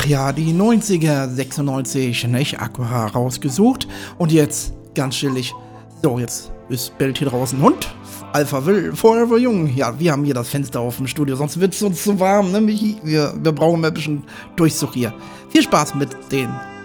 ja, die 90er, 96, nicht? Aqua rausgesucht. Und jetzt, ganz chillig. So, jetzt ist bellt hier draußen ein Hund. Alpha will, Forever Jung. Ja, wir haben hier das Fenster auf dem Studio, sonst wird es uns zu warm, ne, Michi? Wir brauchen ein bisschen Durchzug hier. Viel Spaß mit den